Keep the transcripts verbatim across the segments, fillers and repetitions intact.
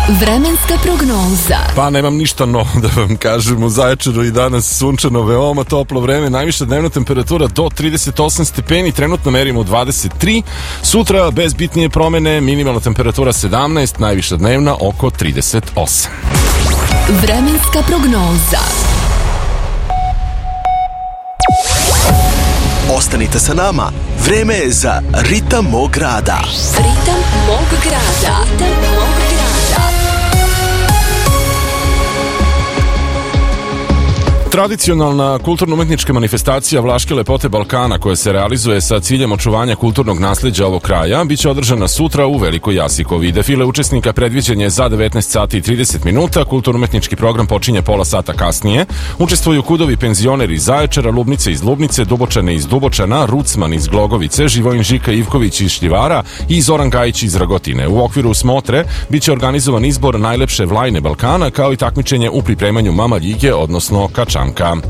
Vremenska prognoza. Pa nemam ništa novo da vam kažem. U Zaječaru i danas sunčano, veoma toplo vreme, najviša dnevna temperatura do trideset osam stepeni, trenutno merimo dvadeset tri. Sutra bez bitnije promene, minimalna temperatura sedamnaest, najviša dnevna oko trideset osam. Vremenska prognoza. Ostanite sa nama, vreme je za Ritam mog grada. Ritam mog grada. Ritam mog grada. Tradicionalna kulturno-umetnička manifestacija Vlaške lepote Balkana, koja se realizuje sa ciljem očuvanja kulturnog nasleđa ovog kraja, biće održana sutra u Velikoj Jasikovi. Defile učesnika predviđen je za devetnaest sati i trideset minuta, kulturno-umetnički program počinje pola sata kasnije. Učestvuju kudovi penzioneri iz Zaječara, Lubnice iz Lubnice, Dubočane iz Dubočana, Rucman iz Glogovice, Živojin Žika Ivković iz Šljivara i Zoran Gajić iz Ragotine. U okviru smotre biće organizovan izbor najlepše vlajne Balkana, kao i takmičenje u pripremanju mama ljige, odnosno kačanka.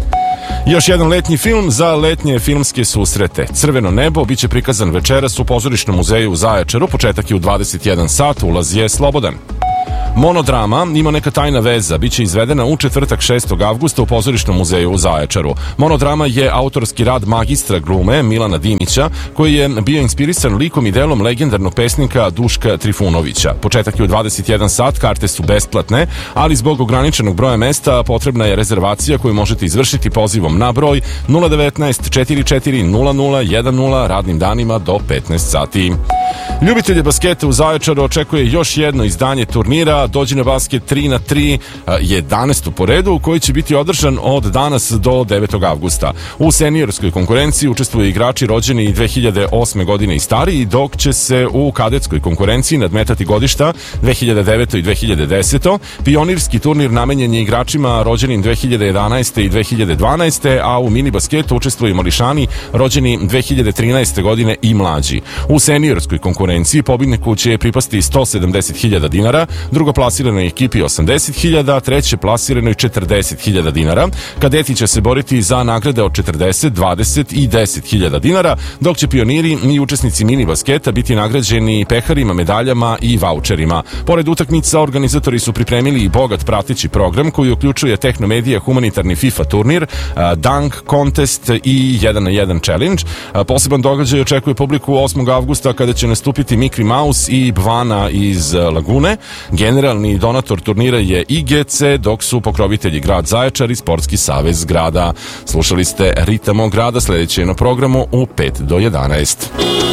Još jedan letnji film za letnje filmske susrete. Crveno nebo biće prikazan večeras u Pozorišnom muzeju u Zaječaru, početak je u dvadeset jedan sat, ulaz je slobodan. Monodrama Ima neka tajna veza biće izvedena u četvrtak šestog avgusta u Pozorišnom muzeju u Zaječaru. Monodrama je autorski rad magistra glume Milana Dinića, koji je bio inspirisan likom i delom legendarnog pesnika Duška Trifunovića. Početak je u dvadeset jedan sat, karte su besplatne, ali zbog ograničenog broja mesta potrebna je rezervacija koju možete izvršiti pozivom na broj nula devetnaest četrdeset četiri nula nula jedan nula radnim danima do petnaest sati. Ljubitelje basketa u Zaječaru očekuje još jedno izdanje turnira Dođi na basket tri na tri, jedanaesto po redu, koji će biti održan od danas do devetog avgusta. U seniorskoj konkurenciji učestvuju igrači rođeni dve hiljade osme godine i stariji, dok će se u kadetskoj konkurenciji nadmetati godišta dve hiljade devete i dve hiljade desete. Pionirski turnir namenjen je igračima rođenim dve hiljade jedanaeste i dve hiljade dvanaeste, a u mini basketu učestvuju mališani rođeni dve hiljade trinaeste godine i mlađi. U seniorskoj konkurenciji pobedniku će pripasti sto sedamdeset hiljada dinara, drugoplasirano ekipi osamdeset hiljada, treće plasirano i četrdeset hiljada dinara. Kadeti će se boriti za nagrade od četrdeset, dvadeset i deset hiljada dinara, dok će pioniri i učesnici mini basketa biti nagrađeni peharima, medaljama i vaučerima. Pored utakmica, organizatori su pripremili i bogat prateći program koji uključuje Tehnomedija humanitarni FIFA turnir, Dunk Contest i jedan na jedan challenge. Poseban događaj očekuje publiku osmog avgusta kada će nastupiti Mikri Mouse i Bvana iz Lagune. Generalni donator turnira je I G C, dok su pokrovitelji grad Zaječar i Sportski savez grada. Slušali ste Ritam mog grada, sledeće je na programu u pet do jedanaest.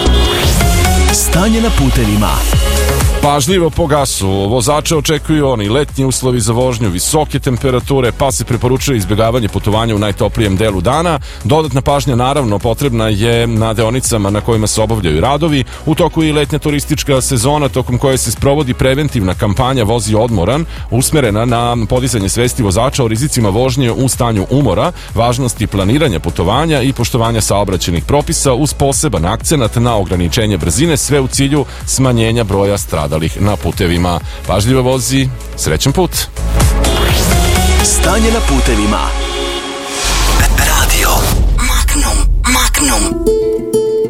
Stanje na putevima. Pažljivo po gasu. Vozače očekuju oni letnji uslovi za vožnju, visoke temperature, pa se preporučuje izbjegavanje putovanja u najtoplijem delu dana. Dodatna pažnja naravno potrebna je na deonicama na kojima se obavljaju radovi. U toku je i letnja turistička sezona, tokom koje se sprovodi preventivna kampanja Vozi odmoran, usmerena na podizanje svesti vozača o rizicima vožnje u stanju umora, važnosti planiranja putovanja i poštovanja saobraćajnih propisa, uz poseban akcenat na ograničenje brzine, sve u cilju smanjenja broja stradalih na putevima. Pažljivo vozi, srećan put. Stanje na putevima. Radio Magnum, Magnum.